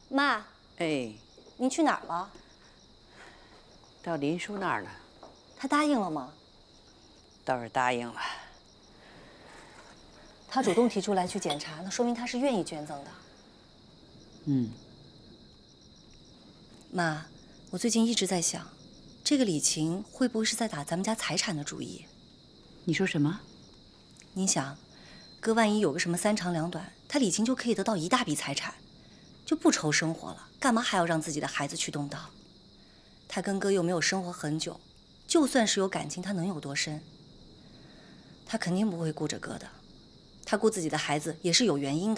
妈， 哎， 您去哪儿了？ 到林叔那儿了， 他答应了吗？ 倒是答应了。 他主动提出来去检查，那说明他是愿意捐赠的。 嗯， 妈，我最近一直在想，这个李晴会不会是在打咱们家财产的主意？ 你说什么？ 您想，哥万一有个什么三长两短，他李晴就可以得到一大笔财产，就不愁生活了，干嘛还要让自己的孩子去动刀？他跟哥又没有生活很久，就算是有感情，他能有多深？他肯定不会顾着哥的，他顾自己的孩子也是有原因的。